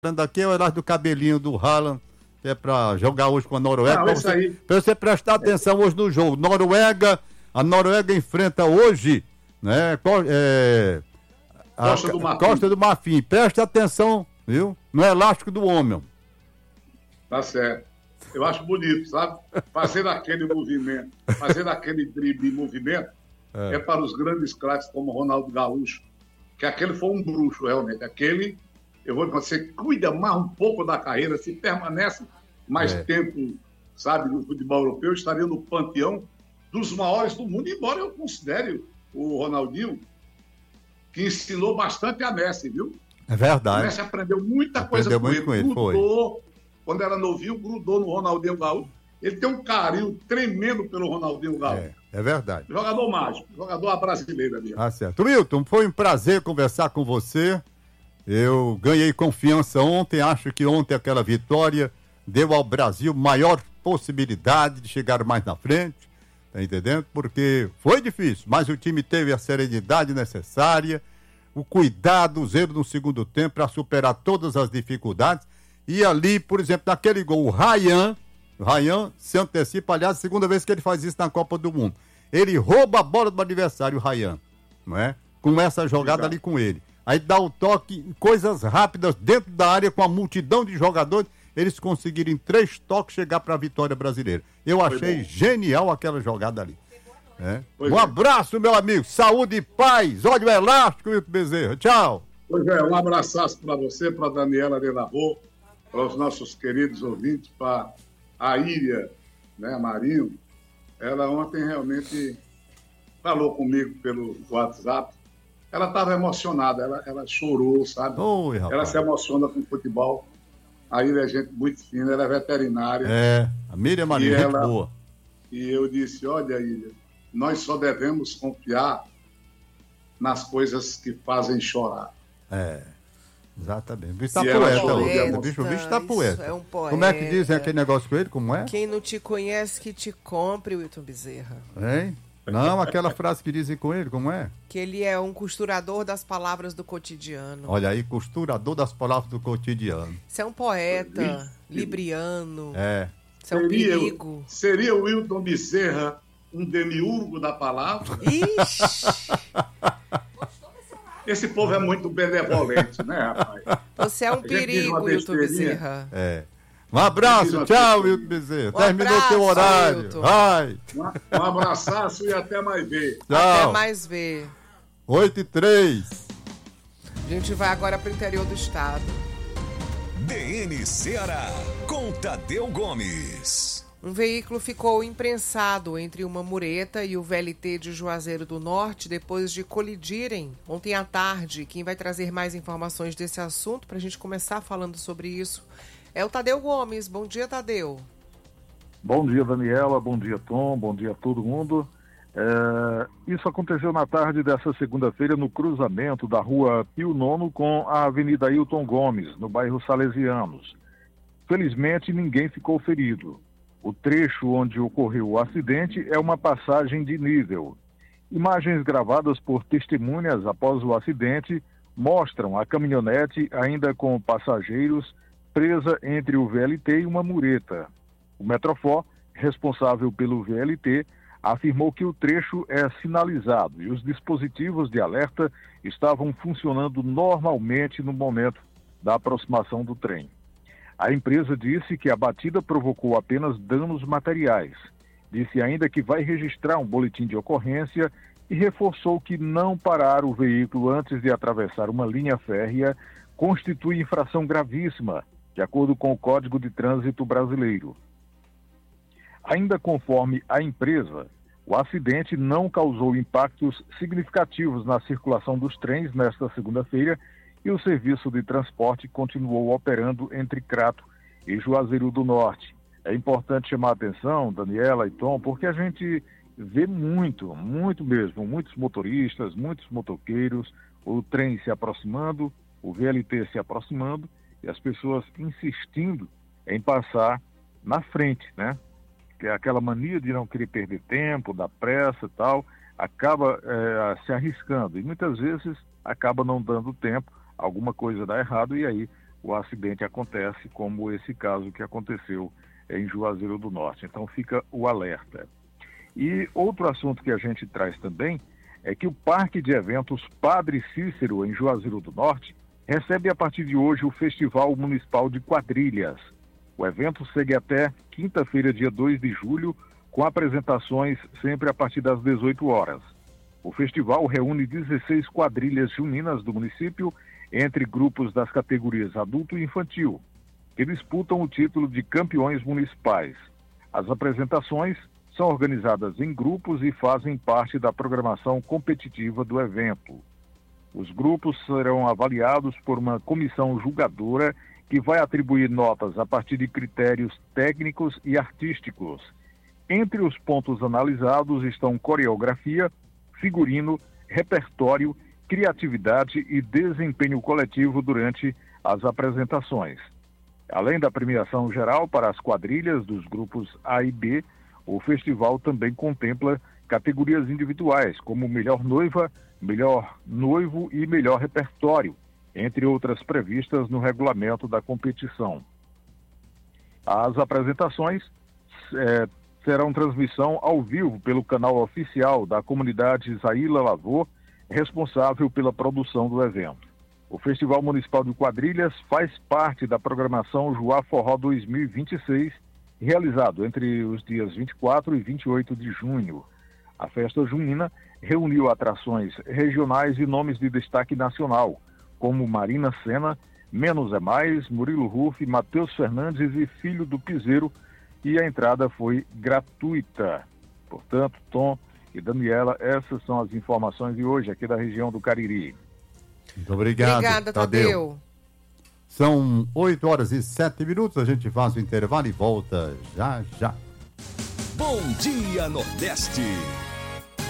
Aqui é o horário do cabelinho do Haaland, que é pra jogar hoje com a Noruega. Pra você prestar atenção hoje no jogo. A Noruega enfrenta hoje, né? Costa do Marfim. Presta atenção, viu? No elástico do homem. Tá certo. Eu acho bonito, sabe? Fazer aquele movimento, fazer aquele drible em movimento é para os grandes craques como Ronaldo Gaúcho, que aquele foi um bruxo, realmente. Aquele, eu vou dizer, você cuida mais um pouco da carreira, se permanece mais tempo, sabe, no futebol europeu, estaria no panteão dos maiores do mundo, embora eu considere o Ronaldinho que ensinou bastante a Messi, viu? É verdade. O Messi aprendeu muita coisa com ele. Grudou, quando era novinho, grudou no Ronaldinho Gaúcho. Ele tem um carinho tremendo pelo Ronaldinho Gaúcho. É verdade. Jogador mágico, jogador brasileiro ali. Ah, certo. Milton, foi um prazer conversar com você. Eu ganhei confiança ontem, acho que ontem aquela vitória deu ao Brasil maior possibilidade de chegar mais na frente, tá entendendo? Porque foi difícil, mas o time teve a serenidade necessária, o cuidado, o zelo no segundo tempo para superar todas as dificuldades. E ali, por exemplo, naquele gol, o Ryan se antecipa, aliás, a segunda vez que ele faz isso na Copa do Mundo. Ele rouba a bola do adversário, o Ryan, não é? Começa a jogada ali com ele. Aí dá o toque, coisas rápidas dentro da área com a multidão de jogadores, eles conseguiram em 3 toques chegar para a vitória brasileira. Eu achei genial aquela jogada ali. Um abraço, meu amigo, saúde e paz. Olha o elástico, Milton Bezerra. Tchau. Pois é, um abraço para você, para a Daniela de la Rô, para os nossos queridos ouvintes, para a Ilha, né, Marinho. Ela ontem realmente falou comigo pelo WhatsApp. Ela estava emocionada, ela chorou, sabe? Oi, ela se emociona com o futebol. A Ilha é gente muito fina, ela é veterinária. A Miriam Marinho, gente boa. E eu disse, olha, Ilha, nós só devemos confiar nas coisas que fazem chorar. Exatamente. O bicho tá poeta hoje. O bicho tá poeta. É um poeta. Como é que dizem aquele negócio com ele? Como é? Quem não te conhece, que te compre, Wilton Bezerra. Hein? Não, aquela frase que dizem com ele, como é? Que ele é um costurador das palavras do cotidiano. Olha aí, costurador das palavras do cotidiano. Você é um poeta, libriano. Você é um perigo. Seria o Wilton Bezerra um demiurgo da palavra? Ixi! Esse povo é muito benevolente, né, rapaz? Você é um perigo, Wilton Bezerra. Um abraço, tchau, Wilton Bezerra. Terminou teu horário. Vai. Um abraço e até mais ver. Tchau. Até mais ver. 8h03. A gente vai agora para o interior do estado. DN Ceará, com Tadeu Gomes. Um veículo ficou imprensado entre uma mureta e o VLT de Juazeiro do Norte depois de colidirem ontem à tarde. Quem vai trazer mais informações desse assunto para a gente começar falando sobre isso é o Tadeu Gomes. Bom dia, Tadeu. Bom dia, Daniela. Bom dia, Tom. Bom dia a todo mundo. Isso aconteceu na tarde dessa segunda-feira no cruzamento da rua Pio Nono com a Avenida Ailton Gomes, no bairro Salesianos. Felizmente, ninguém ficou ferido. O trecho onde ocorreu o acidente é uma passagem de nível. Imagens gravadas por testemunhas após o acidente mostram a caminhonete ainda com passageiros presa entre o VLT e uma mureta. O Metrofor, responsável pelo VLT, afirmou que o trecho é sinalizado e os dispositivos de alerta estavam funcionando normalmente no momento da aproximação do trem. A empresa disse que a batida provocou apenas danos materiais. Disse ainda que vai registrar um boletim de ocorrência e reforçou que não parar o veículo antes de atravessar uma linha férrea constitui infração gravíssima, de acordo com o Código de Trânsito Brasileiro. Ainda conforme a empresa, o acidente não causou impactos significativos na circulação dos trens nesta segunda-feira e o serviço de transporte continuou operando entre Crato e Juazeiro do Norte. É importante chamar a atenção, Daniela e Tom, porque a gente vê muito mesmo, muitos motoristas, muitos motoqueiros, o trem se aproximando, o VLT se aproximando e as pessoas insistindo em passar na frente, né? Que é aquela mania de não querer perder tempo, da pressa e tal, acaba se arriscando e muitas vezes acaba não dando tempo, alguma coisa dá errado e aí o acidente acontece, como esse caso que aconteceu em Juazeiro do Norte. Então fica o alerta. E outro assunto que a gente traz também é que o Parque de Eventos Padre Cícero, em Juazeiro do Norte, recebe a partir de hoje o Festival Municipal de Quadrilhas. O evento segue até quinta-feira, dia 2 de julho, com apresentações sempre a partir das 18 horas. O festival reúne 16 quadrilhas juninas do município, entre grupos das categorias adulto e infantil, que disputam o título de campeões municipais. As apresentações são organizadas em grupos e fazem parte da programação competitiva do evento. Os grupos serão avaliados por uma comissão julgadora que vai atribuir notas a partir de critérios técnicos e artísticos. Entre os pontos analisados estão coreografia, figurino, repertório, criatividade e desempenho coletivo durante as apresentações. Além da premiação geral para as quadrilhas dos grupos A e B, o festival também contempla categorias individuais, como melhor noiva, melhor noivo e melhor repertório, entre outras previstas no regulamento da competição. As apresentações serão transmissão ao vivo pelo canal oficial da comunidade Zaila Lavô, responsável pela produção do evento. O Festival Municipal de Quadrilhas faz parte da programação Joá Forró 2026, realizado entre os dias 24 e 28 de junho. A festa junina reuniu atrações regionais e nomes de destaque nacional, como Marina Sena, Menos é Mais, Murilo Ruff, Matheus Fernandes e Filho do Piseiro, e a entrada foi gratuita. Portanto, Tom e Daniela, essas são as informações de hoje aqui da região do Cariri. Muito obrigado. Obrigada, Tadeu. São 8h07, a gente faz o intervalo e volta já já. Bom Dia Nordeste.